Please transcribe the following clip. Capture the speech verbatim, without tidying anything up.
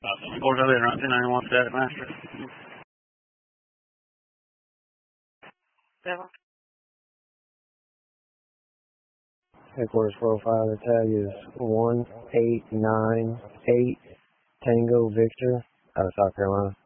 Board of it, two ninety-one static master. Seven. Headquarters four oh five, the tag is one eight nine eight Tango Victor out of South Carolina.